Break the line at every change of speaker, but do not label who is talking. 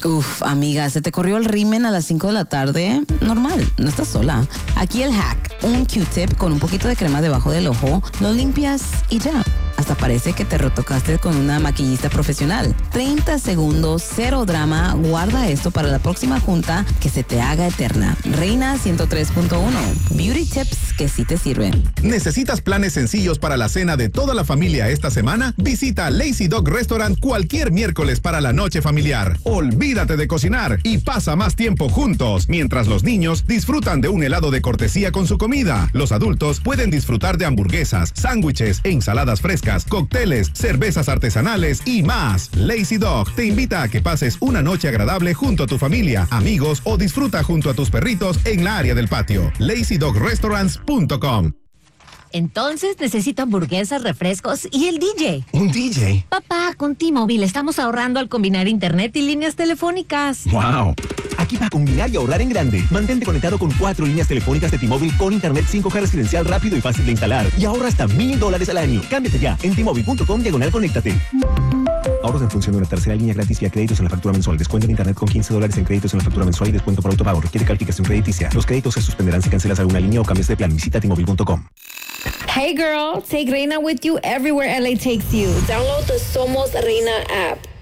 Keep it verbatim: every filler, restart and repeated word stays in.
Uf, amiga, ¿se te corrió el rímel a las cinco de la tarde? Normal, no estás sola. Aquí el hack, un Q-tip con un poquito de crema debajo del ojo, lo limpias y ya. Hasta parece que te retocaste con una maquillista profesional. treinta segundos, cero drama. Guarda esto para la próxima junta que se te haga eterna. Reina ciento tres punto uno. Beauty tips que sí te sirven.
¿Necesitas planes sencillos para la cena de toda la familia esta semana? Visita Lazy Dog Restaurant cualquier miércoles para la noche familiar. Olvídate de cocinar y pasa más tiempo juntos, mientras los niños disfrutan de un helado de cortesía con su comida. Los adultos pueden disfrutar de hamburguesas, sándwiches, ensaladas frescas, cócteles, cervezas artesanales y más. Lazy Dog te invita a que pases una noche agradable junto a tu familia, amigos o disfruta junto a tus perritos en la área del patio. lazy dog restaurants punto com.
Entonces necesito hamburguesas, refrescos y el D J.
¿Un D J?
Papá, con T-Mobile estamos ahorrando al combinar internet y líneas telefónicas.
¡Wow! Aquí va a combinar y ahorrar en grande. Mantente conectado con cuatro líneas telefónicas de T-Mobile con internet cinco G residencial rápido y fácil de instalar. Y ahorra hasta mil dólares al año. Cámbiate ya en T-Mobile punto com diagonal conéctate. Ahorros en función de una tercera línea gratis y a créditos en la factura mensual. Descuento en internet con quince dólares en créditos en la factura mensual y descuento por autopago. Requiere calificación crediticia. Los créditos se suspenderán si cancelas alguna línea o cambias de plan. Visita T Mobile punto com.
Hey girl, take Reina with you everywhere L A takes you. Download the Somos Reina app.